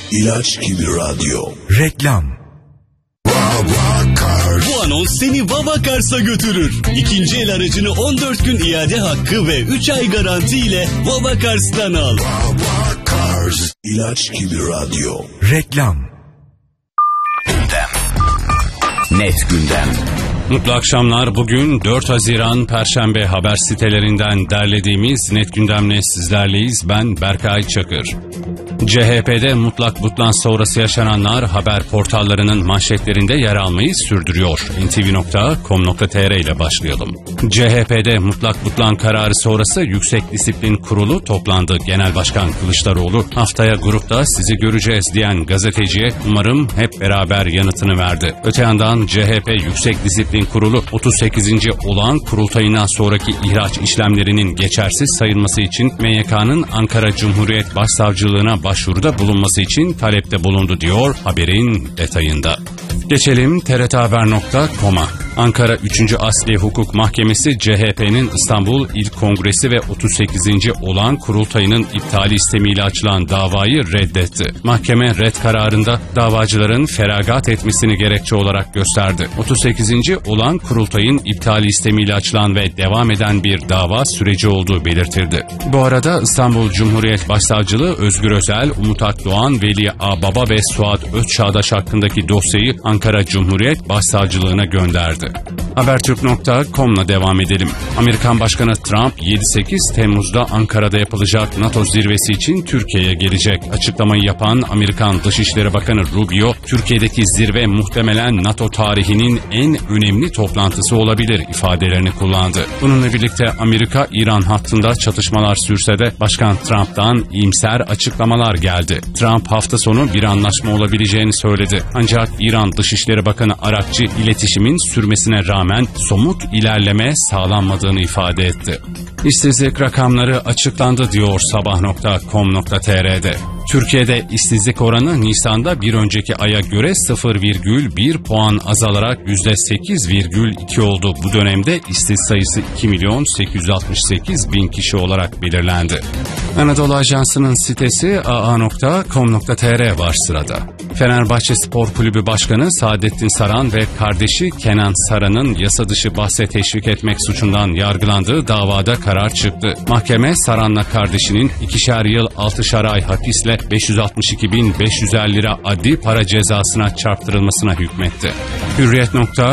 İlaç gibi radyo. Reklam. Bu anons seni Vavakars'a götürür. İkinci el aracını 14 gün iade hakkı ve 3 ay garanti ile Vavakars'tan al. Vavakars. İlaç gibi radyo. Reklam. Gündem. Net gündem. Mutlu akşamlar. Bugün 4 Haziran Perşembe haber sitelerinden derlediğimiz Net Gündem'le sizlerleyiz. Ben Berkay Çakır. CHP'de mutlak butlan sonrası yaşananlar haber portallarının manşetlerinde yer almayı sürdürüyor. ntv.com.tr ile başlayalım. CHP'de mutlak butlan kararı sonrası Yüksek Disiplin Kurulu toplandı. Genel Başkan Kılıçdaroğlu haftaya grupta sizi göreceğiz diyen gazeteciye umarım hep beraber yanıtını verdi. Öte yandan CHP Yüksek Disiplin Kurulu 38. olağan kurultayından sonraki ihraç işlemlerinin geçersiz sayılması için MYK'nın Ankara Cumhuriyet Başsavcılığına başvuruda bulunması için talepte bulundu diyor haberin detayında. Geçelim TRThaber.com'a. Ankara 3. Asliye Hukuk Mahkemesi CHP'nin İstanbul İl Kongresi ve 38. olağan kurultayının iptali istemiyle açılan davayı reddetti. Mahkeme red kararında davacıların feragat etmesini gerekçe olarak gösterdi. 38. olağan kurultayın iptali istemiyle açılan ve devam eden bir dava süreci olduğu belirtildi. Bu arada İstanbul Cumhuriyet Başsavcılığı Özgür Özel, Umut Akdoğan, Veli Ağbaba ve Suat Özçağdaş hakkındaki dosyayı Ankara Cumhuriyet Başsavcılığına gönderdi. Habertürk.com'la devam edelim. Amerikan Başkanı Trump 7-8 Temmuz'da Ankara'da yapılacak NATO zirvesi için Türkiye'ye gelecek. Açıklamayı yapan Amerikan Dışişleri Bakanı Rubio, Türkiye'deki zirve muhtemelen NATO tarihinin en önemli toplantısı olabilir ifadelerini kullandı. Bununla birlikte Amerika-İran hattında çatışmalar sürse de Başkan Trump'tan iyimser açıklamalar geldi. Trump hafta sonu bir anlaşma olabileceğini söyledi. Ancak İran Dışişleri Bakanı Arakçı iletişimin sürmesine rağmen somut ilerleme sağlanmadığını ifade etti. İşsizlik rakamları açıklandı diyor sabah.com.tr'de. Türkiye'de işsizlik oranı Nisan'da bir önceki aya göre 0,1 puan azalarak %8,2 oldu. Bu dönemde işsiz sayısı 2.868.000 kişi olarak belirlendi. Anadolu Ajansı'nın sitesi aa.com.tr var sırada. Fenerbahçe Spor Kulübü Başkanı Saadettin Saran ve kardeşi Kenan Saran'ın yasa dışı bahse teşvik etmek suçundan yargılandığı davada karar çıktı. Mahkeme Saran'la kardeşinin 2'şer yıl 6'şar ay hapisle 562.550 lira adli para cezasına çarptırılmasına hükmetti. Hürriyet.